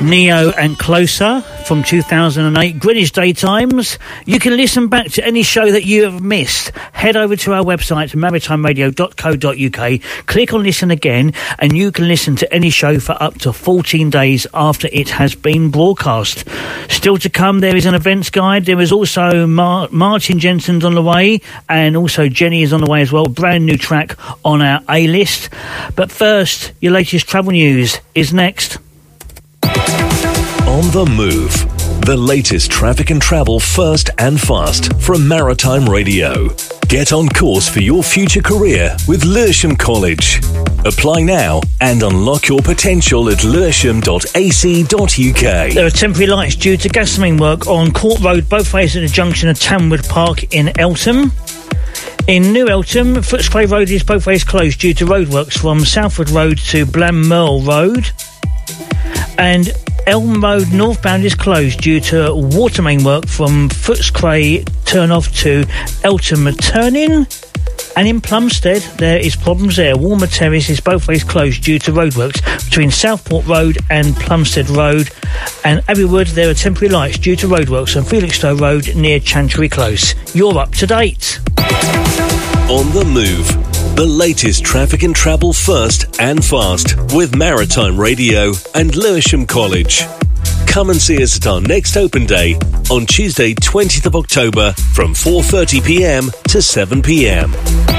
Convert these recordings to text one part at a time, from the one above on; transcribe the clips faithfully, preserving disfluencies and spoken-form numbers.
Neo and Closer from two thousand eight, Greenwich Daytimes. You can listen back to any show that you have missed. Head over to our website, maritime radio dot co dot uk, click on Listen Again, and you can listen to any show for up to fourteen days after it has been broadcast. Still to come, there is an events guide. There is also Mar- Martin Jensen's on the way, and also Jenny is on the way as well. Brand new track on our A-list. But first, your latest travel news is next. On the Move. The latest traffic and travel first and fast from Maritime Radio. Get on course for your future career with Lewisham College. Apply now and unlock your potential at lewisham dot a c dot u k. There are temporary lights due to gas main work on Court Road, both ways at the junction of Tamwood Park in Eltham. In New Eltham, Footscray Road is both ways closed due to roadworks from Southwood Road to Blammerle Road. And Elm Road northbound is closed due to water main work from Footscray turn off to Eltham turn-in. And in Plumstead, there is problems there. Walmer Terrace is both ways closed due to roadworks between Southport Road and Plumstead Road. And Abbeywood, there are temporary lights due to roadworks on Felixstowe Road near Chantry Close. You're up to date. On the Move. The latest traffic and travel first and fast with Maritime Radio and Lewisham College. Come and see us at our next open day on Tuesday, twentieth of October from four thirty p m to seven p m.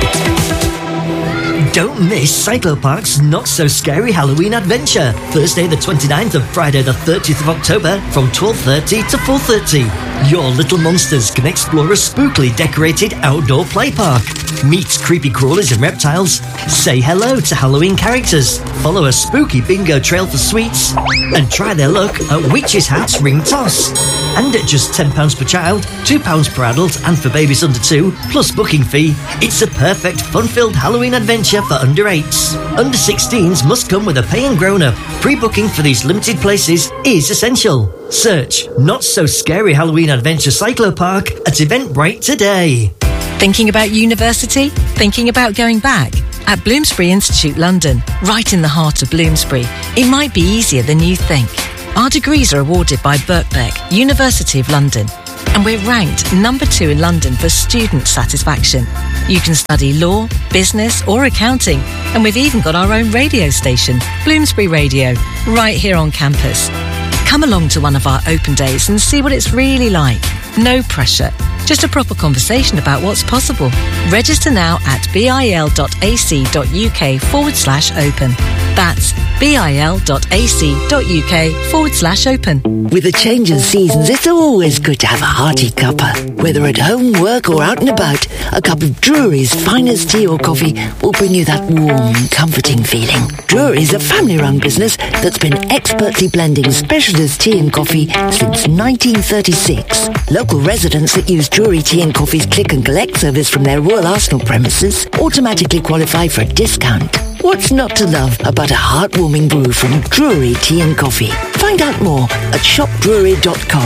Don't miss Cyclopark's Not So Scary Halloween Adventure. Thursday the twenty-ninth and Friday the thirtieth of October from twelve thirty to four thirty. Your little monsters can explore a spookily decorated outdoor play park. Meet creepy crawlers and reptiles. Say hello to Halloween characters. Follow a spooky bingo trail for sweets. And try their luck at Witch's Hat's Ring Toss. And at just ten pounds per child, two pounds per adult, and for babies under two, plus booking fee, it's a perfect fun-filled Halloween adventure for under eights. Under sixteens must come with a paying grown-up. Pre-booking for these limited places is essential. Search Not So Scary Halloween Adventure Cyclopark at Eventbrite today. Thinking about university? Thinking about going back? At Bloomsbury Institute London, right in the heart of Bloomsbury, it might be easier than you think. Our degrees are awarded by Birkbeck, University of London, and we're ranked number two in London for student satisfaction. You can study law, business or accounting, and we've even got our own radio station, Bloomsbury Radio, right here on campus. Come along to one of our open days and see what it's really like. No pressure, just a proper conversation about what's possible. Register now at bil.ac.uk forward slash open. That's bil.ac.uk forward slash open. With a change of seasons, it's always good to have a hearty cuppa. Whether at home, work or out and about, a cup of Drury's finest tea or coffee will bring you that warm, comforting feeling. Drury's a family-run business that's been expertly blending specialist tea and coffee since nineteen thirty-six. Local residents that use Drury Tea and Coffee's click and collect service from their Royal Arsenal premises automatically qualify for a discount. What's not to love about a heartwarming brew from Drury Tea and Coffee? Find out more at shop drury dot com.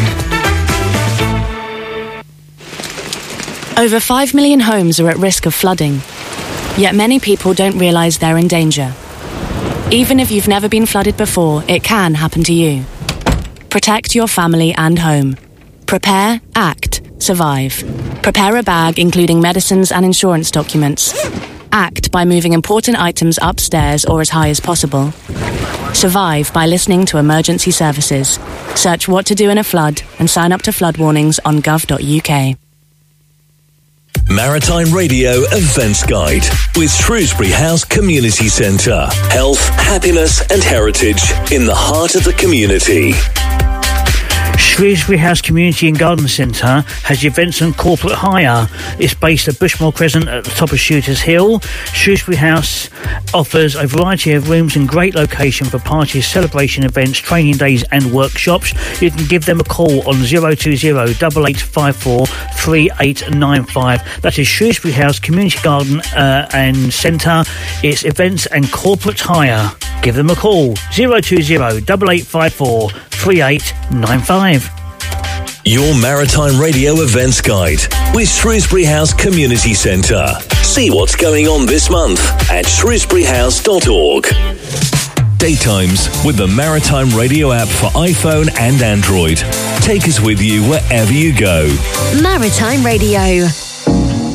Over five million homes are at risk of flooding, yet many people don't realise they're in danger. Even if you've never been flooded before, it can happen to you. Protect your family and home. Prepare, act, survive. Prepare a bag including medicines and insurance documents. Act by moving important items upstairs or as high as possible. Survive by listening to emergency services. Search what to do in a flood and sign up to flood warnings on gov dot u k. Maritime Radio Events Guide with Shrewsbury House Community Centre. Health, happiness and heritage in the heart of the community. Shrewsbury House Community and Garden Centre has events and corporate hire. It's based at Bushmore Crescent at the top of Shooters Hill. Shrewsbury House offers a variety of rooms and great location for parties, celebration events, training days and workshops. You can give them a call on zero two zero, eight eight five four, three eight nine five. That is Shrewsbury House Community Garden uh, and Centre. It's events and corporate hire. Give them a call zero two zero, eight eight five four, three eight nine five. Your Maritime Radio Events Guide with Shrewsbury House Community Centre. See what's going on this month at shrewsbury house dot org. Daytimes with the Maritime Radio app for iPhone and Android. Take us with you wherever you go. Maritime Radio.